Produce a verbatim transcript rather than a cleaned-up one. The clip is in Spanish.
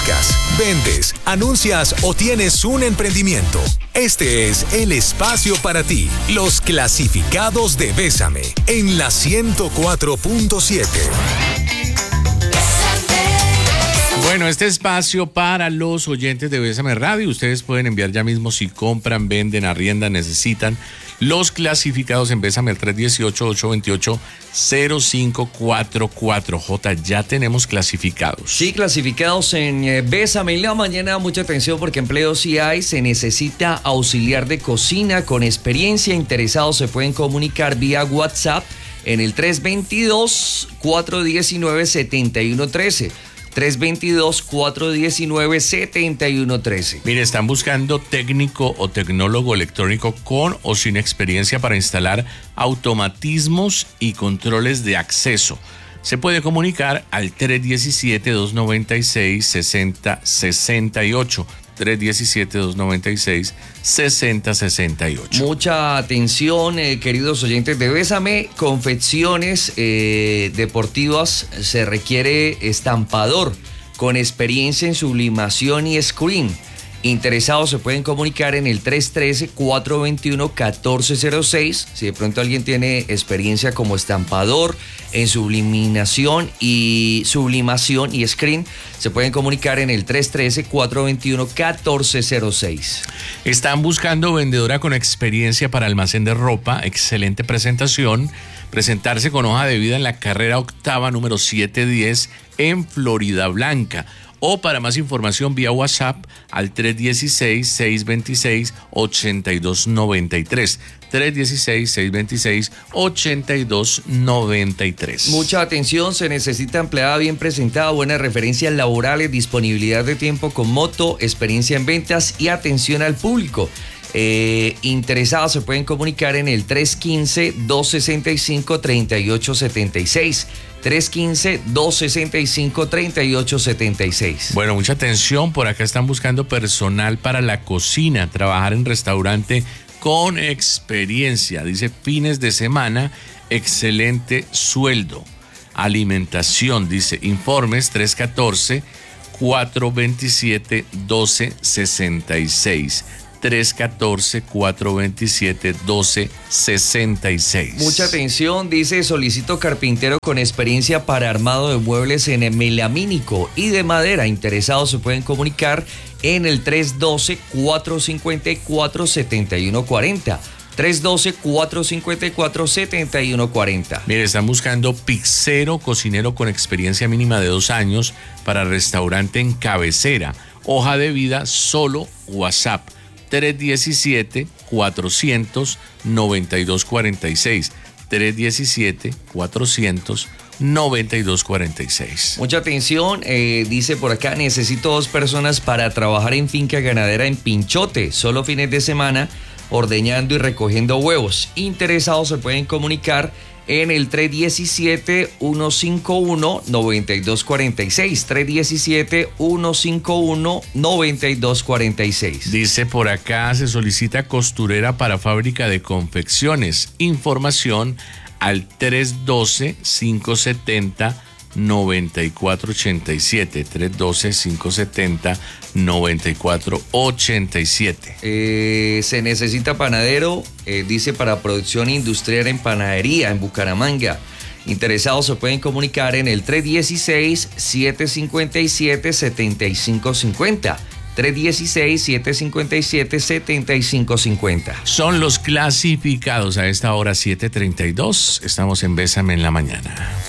buscas, vendes, anuncias o tienes un emprendimiento. Este es el espacio para ti. Los clasificados de Bésame en la ciento cuatro punto siete. Bueno, este espacio para los oyentes de Bésame Radio. Ustedes pueden enviar ya mismo si compran, venden, arriendan, necesitan los clasificados en Bésame al tres uno ocho, ocho dos ocho, cero cinco cuatro cuatro. J, ya tenemos clasificados. Sí, clasificados en eh, Bésame en la mañana. Mucha atención porque empleos sí hay. Se necesita auxiliar de cocina con experiencia. Interesados se pueden comunicar vía WhatsApp en el tres dos dos, cuatro uno nueve, siete uno uno tres. tres dos dos, cuatro uno nueve, siete uno uno tres. Mire, están buscando técnico o tecnólogo electrónico con o sin experiencia para instalar automatismos y controles de acceso. Se puede comunicar al tres uno siete, dos nueve seis, seis cero seis ocho. tres uno siete, dos nueve seis, seis cero seis ocho. Mucha atención, eh, queridos oyentes de Bésame. Confecciones eh, deportivas, se requiere estampador con experiencia en sublimación y screen. Interesados se pueden comunicar en el tres uno tres, cuatro dos uno, uno cuatro cero seis. Si de pronto alguien tiene experiencia como estampador en subliminación y sublimación y screen, se pueden comunicar en el tres uno tres, cuatro dos uno, uno cuatro cero seis. Están buscando vendedora con experiencia para almacén de ropa, excelente presentación, presentarse con hoja de vida en la carrera octava número setecientos diez en Florida Blanca. O para más información vía WhatsApp al tres uno seis, seis dos seis, ocho dos nueve tres. tres uno seis, seis dos seis, ocho dos nueve tres. Mucha atención, se necesita empleada bien presentada, buenas referencias laborales, disponibilidad de tiempo con moto, experiencia en ventas y atención al público. Eh, interesados se pueden comunicar en el tres uno cinco, dos seis cinco, tres ocho siete seis. tres uno cinco, dos seis cinco, tres ocho siete seis. Bueno, mucha atención, por acá están buscando personal para la cocina, trabajar en restaurante con experiencia, dice fines de semana, excelente sueldo, alimentación, dice informes tres uno cuatro, cuatro dos siete, uno dos seis seis. tres uno cuatro, cuatro dos siete, uno dos seis seis. Mucha atención, dice solicito carpintero con experiencia para armado de muebles en melamínico y de madera. Interesados se pueden comunicar en el tres uno dos, cuatro cinco cuatro, siete uno cuatro cero. tres uno dos, cuatro cinco cuatro, siete uno cuatro cero. Mire, están buscando pizzero, cocinero con experiencia mínima de dos años para restaurante en Cabecera. Hoja de vida, solo WhatsApp. tres uno siete, cuatro cero cero, nueve dos cuatro seis. tres uno siete, cuatro cero cero, nueve dos cuatro seis. Mucha atención, eh, dice por acá, necesito dos personas para trabajar en finca ganadera en Pinchote, solo fines de semana, ordeñando y recogiendo huevos. Interesados se pueden comunicar en el tres uno siete, uno cinco uno, nueve dos cuatro seis. tres uno siete, uno cinco uno, nueve dos cuatro seis. Dice por acá, se solicita costurera para fábrica de confecciones. Información al tres uno dos, cinco siete cero, nueve cuatro ocho siete. tres uno dos, cinco siete cero, nueve cuatro ocho siete. Eh, se necesita panadero, eh, dice para producción industrial en panadería en Bucaramanga. Interesados se pueden comunicar en el tres uno seis, siete cinco siete, siete cinco cinco cero. tres uno seis, siete cinco siete, siete cinco cinco cero. Son los clasificados a esta hora siete treinta y dos. Estamos en Bésame en la mañana.